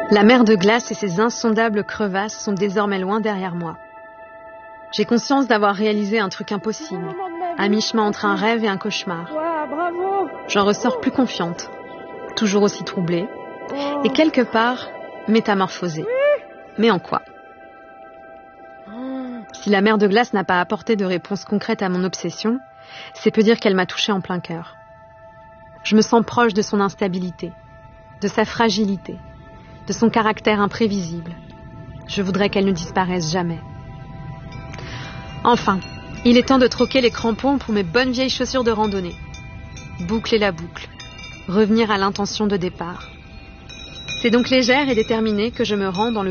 La mer de glace et ses insondables crevasses sont désormais loin derrière moi. J'ai conscience d'avoir réalisé un truc impossible, à mi-chemin entre un rêve et un cauchemar. J'en ressors plus confiante, toujours aussi troublée, et quelque part métamorphosée. Mais en quoi ? Si la mer de glace n'a pas apporté de réponse concrète à mon obsession, c'est peu dire qu'elle m'a touchée en plein cœur. Je me sens proche de son instabilité, de sa fragilité, de son caractère imprévisible. Je voudrais qu'elle ne disparaisse jamais. Enfin, il est temps de troquer les crampons pour mes bonnes vieilles chaussures de randonnée. Boucler la boucle, revenir à l'intention de départ. C'est donc légère et déterminée que je me rends dans le